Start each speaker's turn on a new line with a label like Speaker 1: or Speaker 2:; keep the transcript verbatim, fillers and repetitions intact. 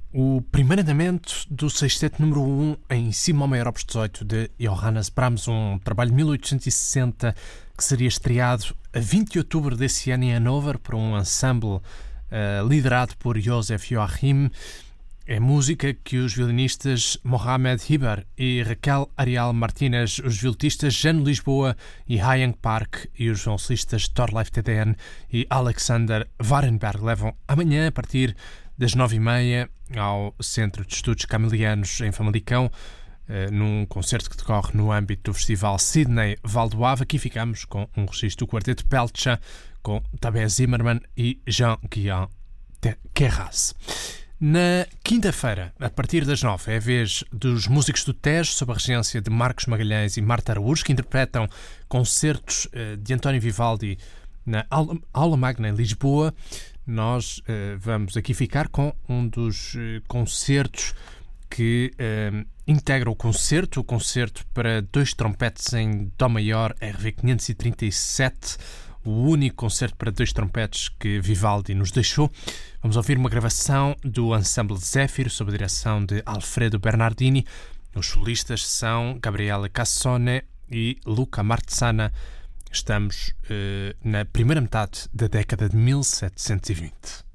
Speaker 1: O primeiro andamento do sexteto número um em Si bemol maior opus dezoito de Johannes Brahms, um trabalho de mil oitocentos e sessenta que seria estreado a vinte de outubro desse ano em Hannover por um ensemble uh, liderado por Joseph Joachim. É música que os violinistas Mohamed Hiber e Raquel Ariel Martínez, os violinistas Jano Lisboa e Hayang Park e os violoncelistas Thorleif Teden e Alexander Warenberg levam amanhã a partir das nove e meia ao Centro de Estudos Camilianos em Famalicão, num concerto que decorre no âmbito do Festival Sydney Val do Ave. Aqui ficamos com um registro do quarteto Pelcha com Tabé Zimmermann e Jean-Guillain Queyras. Na quinta-feira, a partir das nove, é a vez dos Músicos do Tejo, sob a regência de Marcos Magalhães e Marta Araújo, que interpretam concertos de António Vivaldi na Aula Magna em Lisboa. Nós uh, vamos aqui ficar com um dos uh, concertos que uh, integra o concerto, o concerto para dois trompetes em Dó maior, R V quinhentos e trinta e sete, o único concerto para dois trompetes que Vivaldi nos deixou. Vamos ouvir uma gravação do Ensemble Zéfiro, sob a direção de Alfredo Bernardini. Os solistas são Gabriele Cassone e Luca Martzana. Estamos uh, na primeira metade da década de mil setecentos e vinte.